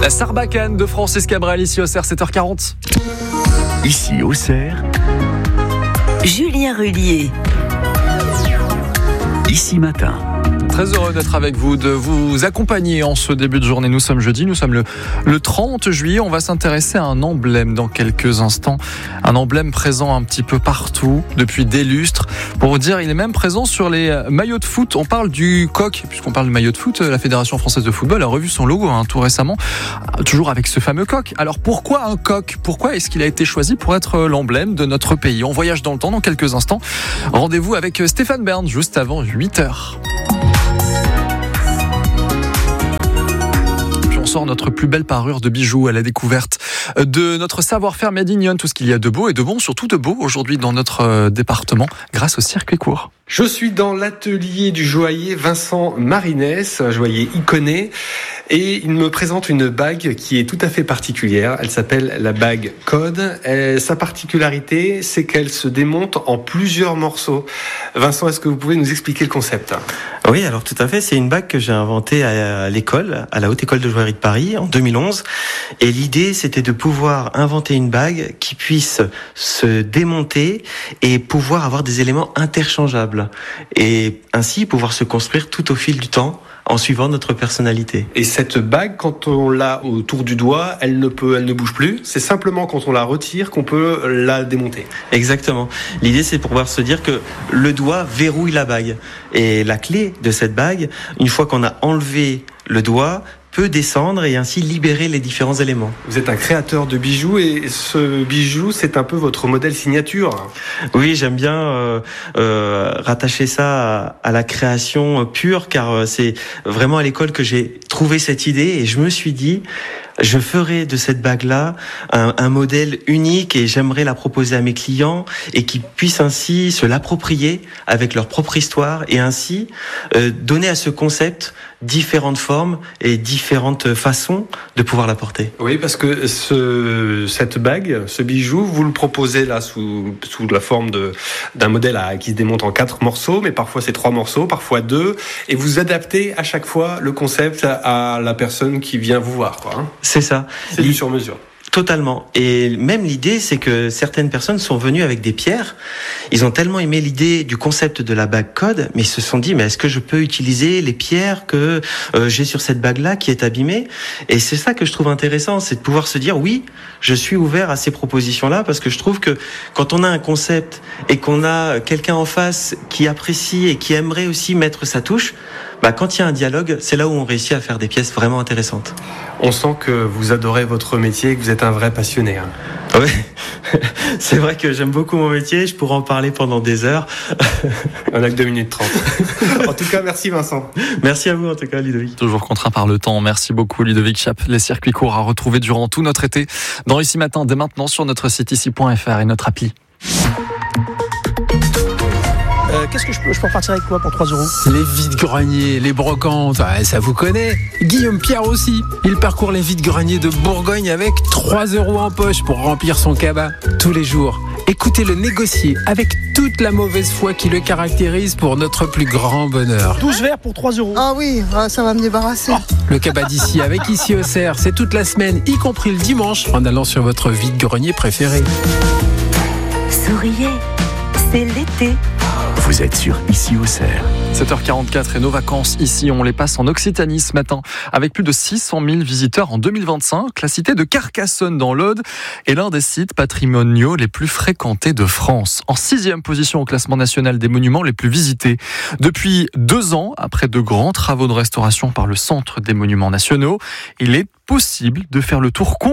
La Sarbacane de Francis Cabrel, ici au CER, 7h40. Ici au CER, Julien Rullier. Ici matin. Très heureux d'être avec vous, de vous accompagner en ce début de journée. Nous sommes jeudi, nous sommes le 30 juillet. On va s'intéresser à un emblème dans quelques instants. Un emblème présent un petit peu partout depuis des lustres. Pour vous dire, il est même présent sur les maillots de foot. On parle du coq, puisqu'on parle de maillot de foot. La Fédération française de football a revu son logo tout récemment, toujours avec ce fameux coq. Alors pourquoi un coq ? Pourquoi est-ce qu'il a été choisi pour être l'emblème de notre pays ? On voyage dans le temps dans quelques instants. Rendez-vous avec Stéphane Bern juste avant 8h. Sort notre plus belle parure de bijoux à la découverte de notre savoir-faire made in Lyon, tout ce qu'il y a de beau et de bon, surtout de beau aujourd'hui dans notre département grâce au circuit court. Je suis dans l'atelier du joaillier Vincent Marinès, un joaillier iconé, et il me présente une bague qui est tout à fait particulière. Elle s'appelle la bague Code. Et sa particularité, c'est qu'elle se démonte en plusieurs morceaux. Vincent, est-ce que vous pouvez nous expliquer le concept ? Oui, alors tout à fait. C'est une bague que j'ai inventée à l'école, à la Haute École de Joaillerie de Paris, en 2011. Et l'idée, c'était de pouvoir inventer une bague qui puisse se démonter et pouvoir avoir des éléments interchangeables. Et ainsi pouvoir se construire tout au fil du temps en suivant notre personnalité. Et cette bague, quand on l'a autour du doigt, elle ne bouge plus. C'est simplement quand on la retire qu'on peut la démonter. Exactement. L'idée, c'est pour pouvoir se dire que le doigt verrouille la bague. Et la clé de cette bague, une fois qu'on a enlevé le doigt, peut descendre et ainsi libérer les différents éléments. Vous êtes un créateur de bijoux et ce bijou, c'est un peu votre modèle signature. Oui, j'aime bien rattacher ça à la création pure, car c'est vraiment à l'école que j'ai trouvé cette idée et je me suis dit, je ferai de cette bague-là un modèle unique et j'aimerais la proposer à mes clients et qu'ils puissent ainsi se l'approprier avec leur propre histoire et ainsi donner à ce concept différentes formes et différentes façons de pouvoir la porter. Oui, parce que cette bague, ce bijou, vous le proposez là sous la forme d'un modèle qui se démonte en 4 morceaux, mais parfois c'est 3 morceaux, parfois 2, et vous adaptez à chaque fois le concept à la personne qui vient vous voir, quoi. C'est ça. C'est du sur-mesure. Totalement. Et même l'idée, c'est que certaines personnes sont venues avec des pierres. Ils ont tellement aimé l'idée du concept de la bague Code, mais ils se sont dit, mais est-ce que je peux utiliser les pierres que j'ai sur cette bague-là qui est abîmée ? Et c'est ça que je trouve intéressant, c'est de pouvoir se dire, oui, je suis ouvert à ces propositions-là, parce que je trouve que quand on a un concept et qu'on a quelqu'un en face qui apprécie et qui aimerait aussi mettre sa touche, quand il y a un dialogue, c'est là où on réussit à faire des pièces vraiment intéressantes. On sent que vous adorez votre métier et que vous êtes un vrai passionné. Oui, c'est vrai que j'aime beaucoup mon métier, je pourrais en parler pendant des heures. On n'a que 2 minutes 30. En tout cas, merci Vincent. Merci à vous en tout cas, Ludovic. Toujours contraint par le temps. Merci beaucoup Ludovic Chapp. Les circuits courts à retrouver durant tout notre été dans Ici Matin, dès maintenant sur notre site ici.fr et notre appli. Qu'est-ce que je peux repartir avec quoi pour 3 €? Les vide-greniers, les brocantes, ça vous connaît. Guillaume Pierre aussi. Il parcourt les vide-greniers de Bourgogne avec 3 € en poche pour remplir son cabas tous les jours. Écoutez-le négocier avec toute la mauvaise foi qui le caractérise pour notre plus grand bonheur. 12 verres pour 3 €. Ah oui, ça va me débarrasser. Le cabas d'ici avec Ici au CER, c'est toute la semaine, y compris le dimanche, en allant sur votre vide-grenier préféré. Souriez, c'est l'été. Vous êtes sur Ici au CER. 7h44 et nos vacances ici, on les passe en Occitanie ce matin avec plus de 600 000 visiteurs en 2025. La cité de Carcassonne dans l'Aude est l'un des sites patrimoniaux les plus fréquentés de France. En 6e position au classement national des monuments les plus visités. Depuis 2 ans, après de grands travaux de restauration par le Centre des Monuments Nationaux, il est possible de faire le tour complet